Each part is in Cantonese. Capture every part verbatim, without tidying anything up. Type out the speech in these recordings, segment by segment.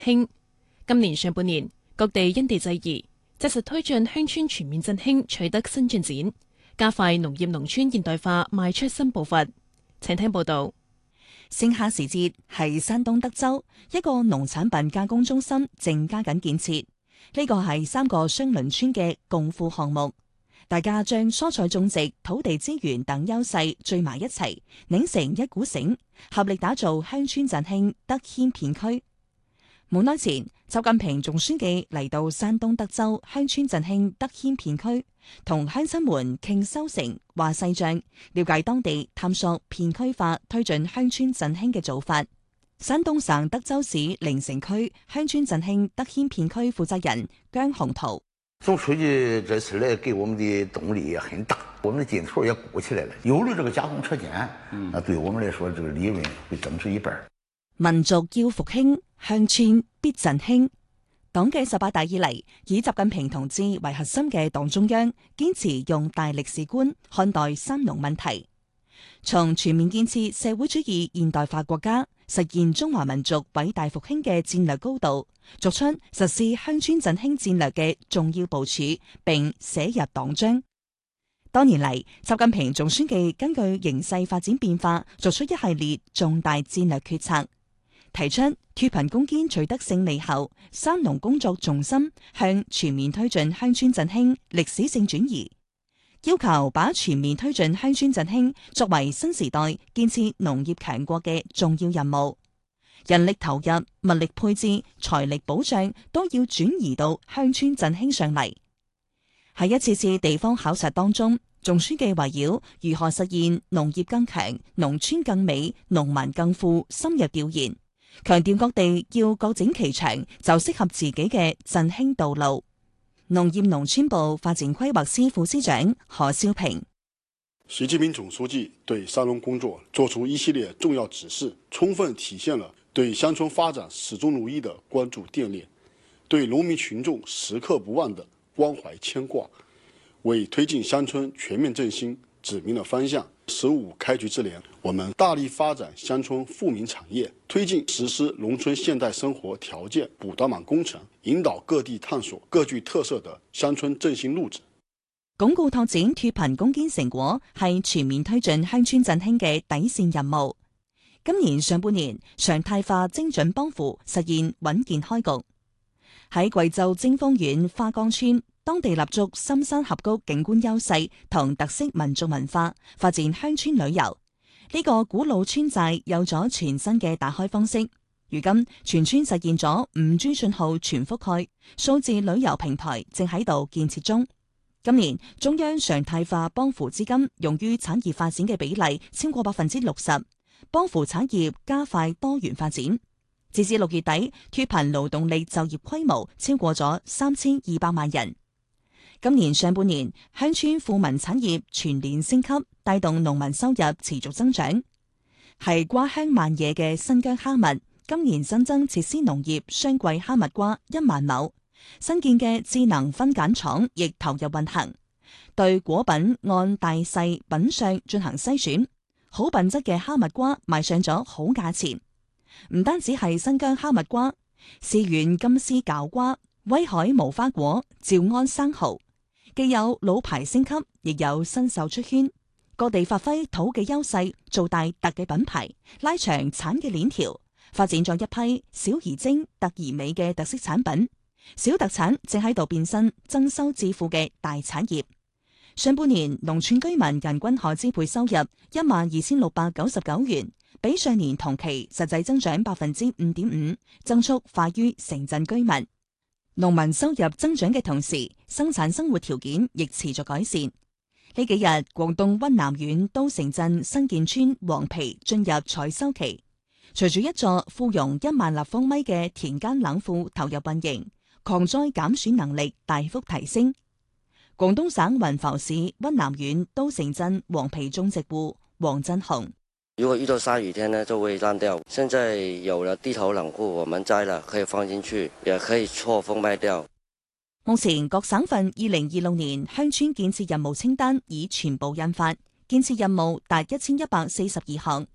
興。今年上半年，各地因地制宜，紮實推進鄉村全面振興取得新進展，加快農業農村現代化邁出新步伐。請聽報道。 星哈時節係山東德州一個農產品加工中心正加緊建設，呢個係三個相鄰村嘅共富項目，大家將蔬菜種植、土地資源等優勢聚埋一齊，擰成一股繩，合力打造鄉村振興德軒片區。冇耐前，習近平總書記嚟到山東德州鄉村振興德軒片區，同鄉親們傾收成、話細賬，了解當地探索片區化推進鄉村振興嘅做法。山東省德州市臨城區鄉村振興德軒片區負責人姜洪圖： 總書記這次來給我們的動力也很大，我們的勁頭也鼓起來了。有了這個加工車間，那對我們來說，這個利潤會增值一半。 民族要復興，鄉村必振興。黨嘅十八大以嚟，以習近平同志為核心嘅黨中央，堅持用大歷史觀看待三農問題，從全面建設社會主義現代化國家，實現中華民族偉大復興嘅戰略高度，作出實施鄉村振興戰略嘅重要部署，並寫入黨章。多年嚟，習近平總書記根據形勢發展變化，作出一系列重大戰略決策。提出脫貧攻堅取得勝利後，三農工作重心向全面推進鄉村振興歷史性轉移，要求把全面推進鄉村振興作為新時代建設農業強國嘅重要任務，人力投入、物力配置、財力保障都要轉移到鄉村振興上嚟。喺一次次地方考察當中，總書記圍繞如何實現農業更強、農村更美、農民更富深入調研，強調各地要各整其長，走適合自己嘅振興道路。農業農村部發展規劃司副司長何少平： 習近平總書記對三農工作作出一系列重要指示，充分體現了對鄉村發展始終如一的關注奠煉，對農民群眾時刻不忘的關懷牽掛，為推進鄉村全面振興指明了方向。十五開局之年，我們大力發展鄉村富民產業，推進實施農村現代生活條件補短板工程，引導各地探索各具特色的鄉村振興路子。 鞏固拓展脫貧攻堅成果係全面推進鄉村振興嘅底線任務。今年上半年，常態化精準幫扶實現穩健開局。喺貴州貞豐縣花崗村，當地立足深山峽谷景觀優勢同特色民族文化，發展鄉村旅遊。呢個古老村寨有咗全新嘅打開方式。如今，全村實現咗五 G 信號全覆蓋，數字旅遊平台正喺度建設中。今年中央常態化幫扶資金用於產業發展嘅比例超過百分之六十，幫扶產業加快多元發展。截至六月底，脫貧勞動力就業規模超過咗三千二百萬人。今年上半年，鄉村富民產業全年升級，帶動農民收入持續增長。係瓜香萬野嘅新疆哈密，今年新增設施農業雙季哈密瓜一萬畝，新建嘅智能分揀廠亦投入運行，對果品按大細品相進行篩選，好品質嘅哈密瓜賣上咗好價錢。唔單止係新疆哈密瓜，思遠金絲餃瓜、威海無花果、趙安生蠔，既有老牌升級，亦有新秀出圈。各地發揮土嘅優勢，做大特嘅品牌，拉長產嘅鏈條，發展咗一批小而精、特而美嘅特色產品。小特產正喺度變身增收致富嘅大產業。上半年農村居民人均可支配收入一萬二千六百九十九元，比上年同期實際增長百分之五點五，增速快於城鎮居民。農民收入增長嘅同時，生產生活條件亦持續改善。呢幾日，廣東溫南縣都城鎮新建村黃皮進入採收期，隨住一座富容一萬立方米嘅田間冷庫投入運營，抗災減損能力大幅提升。廣東省雲浮市溫南縣都城鎮黃皮種植戶黃振雄： 如果遇到下雨天呢，就會爛掉。現在有了地頭冷庫，我們摘了可以放進去，也可以錯峰賣掉。 目前各省份二零二六年鄉村建設任務清單已全部印發，建設任務達一千一百四十二項。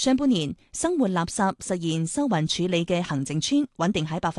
上半年生活垃圾實現收運處理嘅行政村穩定喺百分